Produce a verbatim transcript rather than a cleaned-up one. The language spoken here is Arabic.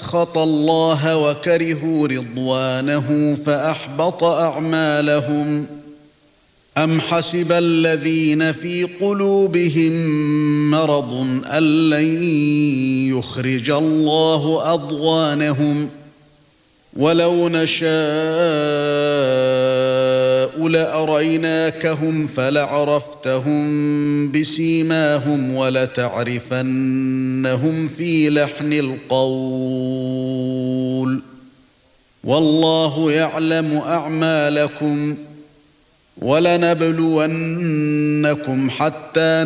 أسخط الله وكرهوا رضوانه فأحبط أعمالهم أم حسب الذين في قلوبهم مرض أن لن يخرج الله أضغانهم ولو نشاء لأريناكهم فلعرفتهم بسيماهم ولتعرفنهم في لحن القول والله يعلم أعمالكم ولنبلونكم حتى